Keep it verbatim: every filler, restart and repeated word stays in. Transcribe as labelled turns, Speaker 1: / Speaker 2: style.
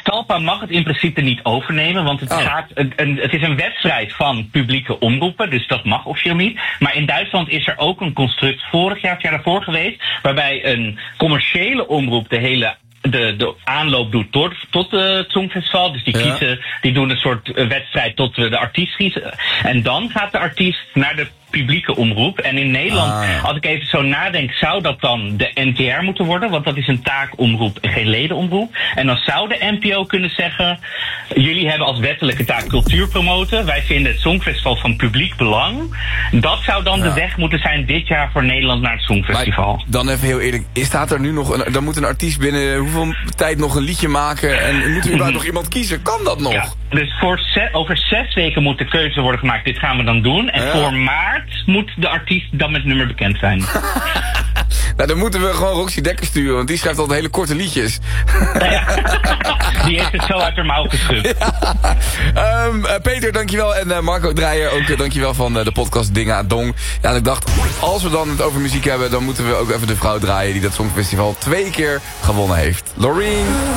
Speaker 1: Talpa mag het in principe niet overnemen, want het,
Speaker 2: oh.
Speaker 1: gaat, een, een, het is een wedstrijd van publieke omroepen, dus dat mag officieel niet. Maar in Duitsland is er ook een construct vorig jaar, het jaar daarvoor geweest, waarbij een commerciële omroep de hele De, de aanloop doet tot, tot uh, het Songfestival. Dus die
Speaker 2: ja.
Speaker 1: kiezen, die doen een soort uh, wedstrijd tot we de artiest kiezen. En dan gaat de artiest naar de publieke omroep. En in Nederland,
Speaker 2: ah.
Speaker 1: als ik even zo nadenk, zou dat dan de N T R moeten worden? Want dat is een taakomroep en geen ledenomroep. En dan zou de N P O kunnen zeggen, jullie hebben als wettelijke taak cultuur promoten. Wij vinden het Songfestival van publiek belang. Dat zou dan ja. de weg moeten zijn dit jaar voor Nederland naar het Songfestival.
Speaker 2: Maar dan even heel eerlijk, staat er nu nog een, dan moet een artiest binnen hoeveel tijd nog een liedje maken en moet er überhaupt nog iemand kiezen? Kan dat nog?
Speaker 1: Ja, dus voor ze, over zes weken moet de keuze worden gemaakt. Dit gaan we dan doen. En ja. voor maart moet de artiest dan met nummer bekend zijn.
Speaker 2: Nou, dan moeten we gewoon Roxy Dekker sturen, want die schrijft altijd hele korte liedjes.
Speaker 1: Ja. Die heeft het zo uit haar mouw geschud.
Speaker 2: Ja. Um, uh, Peter, dankjewel. En uh, Marco Dreyer, ook uh, dankjewel van uh, de podcast Dinga Dong. Ja, en ik dacht, als we dan het over muziek hebben, dan moeten we ook even de vrouw draaien die dat Songfestival twee keer gewonnen heeft. Loreen.